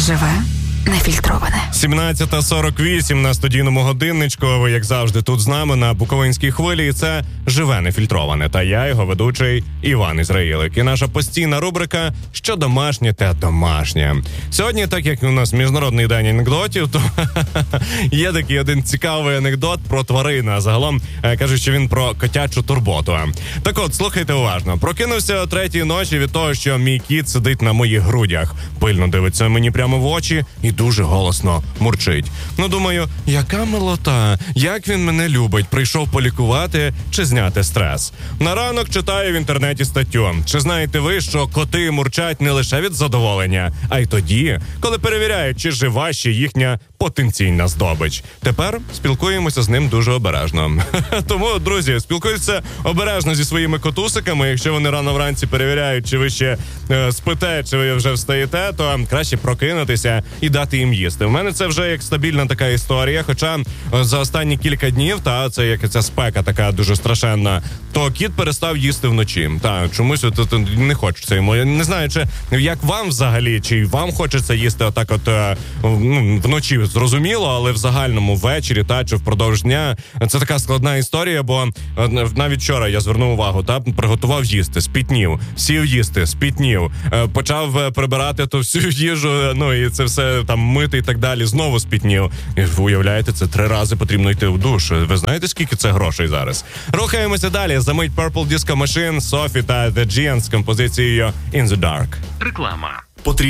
Живе нефільтроване. 17:48 на студійному годинничку. Ви, як завжди, тут з нами на Буковинській хвилі. І це «Живе нефільтроване». Та я, його ведучий Іван Ізраїлик. І наша постійна рубрика «Що домашнє, те домашнє». Сьогодні, так як у нас Міжнародний день анекдотів, то є такий один цікавий анекдот про тварину. А загалом кажуть, що він про котячу турботу. Так от, слухайте уважно. Прокинувся о 3-й ночі від того, що мій кіт сидить на моїх грудях. Пильно дивиться мені прямо в очі і дуже голосно мурчить. Ну, думаю, яка милота, як він мене любить, прийшов полікувати чи зняти стрес. На ранок читаю в інтернеті статтю. Чи знаєте ви, що коти мурчать не лише від задоволення, а й тоді, коли перевіряють, чи жива ще їхня потенційна здобич. Тепер спілкуємося з ним дуже обережно. Тому, друзі, спілкуйтеся обережно зі своїми котусиками. Якщо вони рано вранці перевіряють, чи ви ще спите, чи ви вже встаєте, то краще прокинутися і дати їм їсти. У мене це вже як стабільна така історія, хоча за останні кілька днів, це як ця спека така дуже страшенна, то кіт перестав їсти вночі. Чомусь не хочеться йому. Я не знаю, чи як вам взагалі, чи вам хочеться їсти отак вночі, зрозуміло, але в загальному ввечері, чи впродовж дня. Це така складна історія, бо навіть вчора я звернув увагу, приготував їсти, спітнів, сів їсти, спітнів, почав прибирати ту всю їжу, і це все мити і так далі, знову спітнів. І ви уявляєте, це 3 рази потрібно йти в душ. Ви знаєте, скільки це грошей зараз? Рухаємося далі. Замить Purple Disco Machine, Софі та The Giants з композицією In the Dark. Реклама.